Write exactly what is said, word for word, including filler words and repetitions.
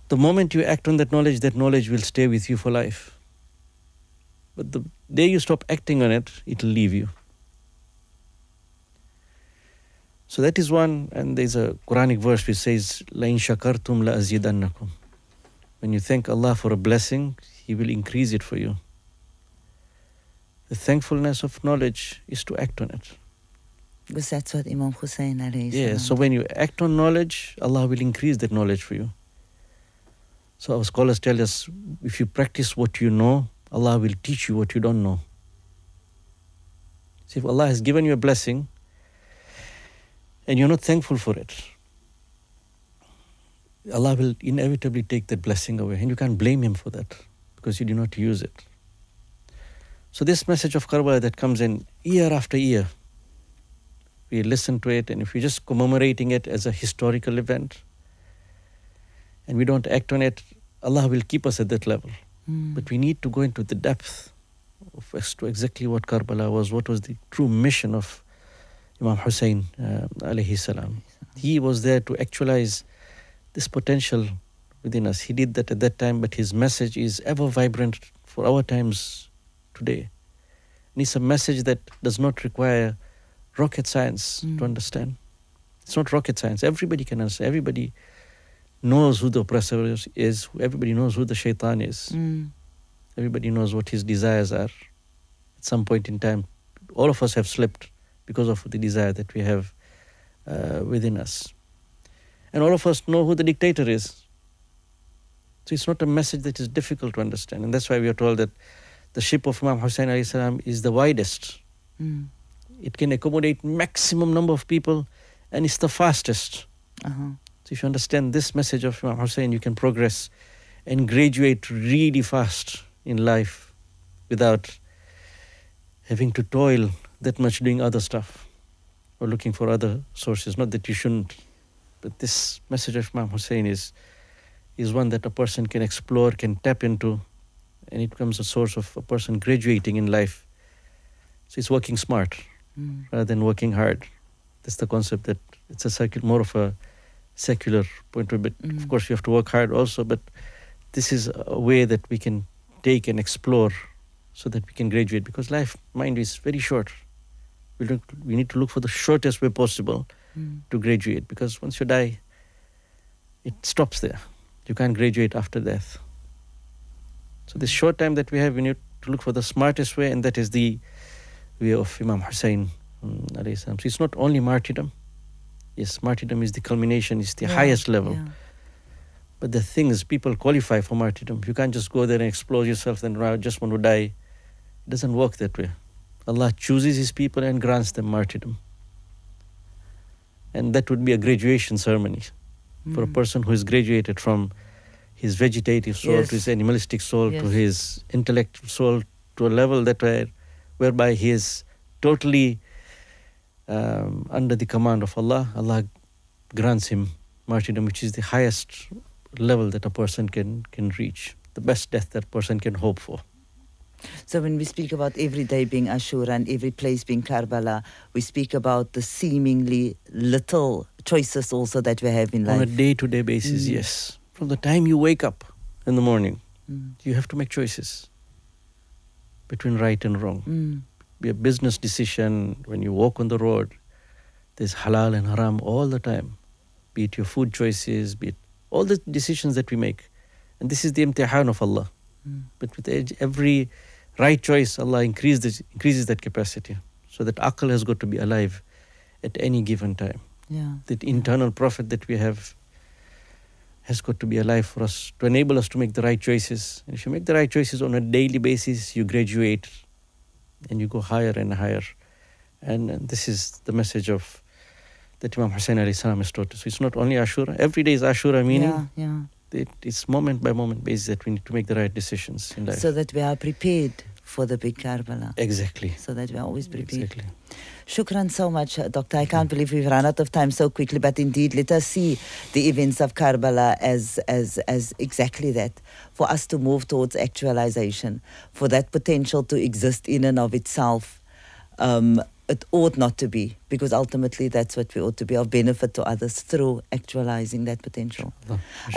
the moment you act on that knowledge, that knowledge will stay with you for life. But the day you stop acting on it, it will leave you. So that is one, and there's a Quranic verse which says, لَإِن شَكَرْتُمْ لَأَزِيدَنَّكُمْ. When you thank Allah for a blessing, He will increase it for you. The thankfulness of knowledge is to act on it. Because that's what Imam Hussein alayhi salam. Yeah, so when you act on knowledge, Allah will increase that knowledge for you. So our scholars tell us, if you practice what you know, Allah will teach you what you don't know. See, if Allah has given you a blessing, and you're not thankful for it, Allah will inevitably take that blessing away, and you can't blame Him for that, because you did not use it. So this message of Karbala that comes in year after year, we listen to it, and if we're just commemorating it as a historical event, and we don't act on it, Allah will keep us at that level. Mm. But we need to go into the depth of as to exactly what Karbala was, what was the true mission of Imam Hussein uh, alayhi salam. He was there to actualize this potential within us. He did that at that time, but his message is ever vibrant for our times today. And it's a message that does not require rocket science mm. to understand. It's not rocket science. Everybody can understand. Everybody knows who the oppressor is. is. Everybody knows who the shaitan is. Mm. Everybody knows what his desires are. At some point in time, all of us have slipped because of the desire that we have uh, within us. And all of us know who the dictator is. So it's not a message that is difficult to understand. And that's why we are told that the ship of Imam Hussein alayhi salam is the widest. Mm. It can accommodate maximum number of people, and it's the fastest. Uh-huh. So if you understand this message of Imam Hussein, you can progress and graduate really fast in life without having to toil that much doing other stuff or looking for other sources. Not that you shouldn't, but this message of Imam Hussein is is one that a person can explore, can tap into, and it becomes a source of a person graduating in life. So it's working smart Mm. rather than working hard. That's the concept, that it's a circuit, more of a secular point of view. But Mm. of course, you have to work hard also. But this is a way that we can take and explore so that we can graduate. Because life, mind, is very short. We don't, we need to look for the shortest way possible Mm. to graduate. Because once you die, it stops there. You can't graduate after death. So this short time that we have, we need to look for the smartest way, and that is the way of Imam Hussein um, alayhi salam. So it's not only martyrdom. Yes, martyrdom is the culmination, it's the Yeah, highest level. yeah. But the thing is, people qualify for martyrdom. You can't just go there and explore yourself and I just want to die. It doesn't work that way. Allah chooses His people and grants them martyrdom. And that would be a graduation ceremony for a Mm. person who is graduated from his vegetative soul Yes. to his animalistic soul to Yes. his intellectual soul to a level that where, whereby he is totally um, under the command of Allah. Allah grants him martyrdom, which is the highest level that a person can, can reach, the best death that a person can hope for. So when we speak about every day being Ashura and every place being Karbala, we speak about the seemingly little choices also that we have in life. On a day-to-day basis, Mm. yes. From the time you wake up in the morning, Mm. you have to make choices between right and wrong. Mm. Be a business decision, when you walk on the road, there's halal and haram all the time. Be it your food choices, be it all the decisions that we make. And this is the imtihan of Allah. Mm. But with age- every right choice, Allah increases, increases that capacity. So that aql has got to be alive at any given time. Yeah. That internal prophet that we have has got to be alive for us, to enable us to make the right choices. And if you make the right choices on a daily basis, you graduate and you go higher and higher. And, and this is the message of that Imam Hussein alayhi salam has taught us. So it's not only Ashura. Every day is Ashura, meaning Yeah, yeah. it, it's moment by moment basis that we need to make the right decisions in life. So that we are prepared for the big Karbala. Exactly. So that we are always prepared. Exactly. Shukran so much, uh, Doctor. I can't believe we've run out of time so quickly, but indeed, let us see the events of Karbala as, as, as exactly that. For us to move towards actualization, for that potential to exist in and of itself. Um, it ought not to be, because ultimately that's what we ought to be, of benefit to others through actualizing that potential. Allah.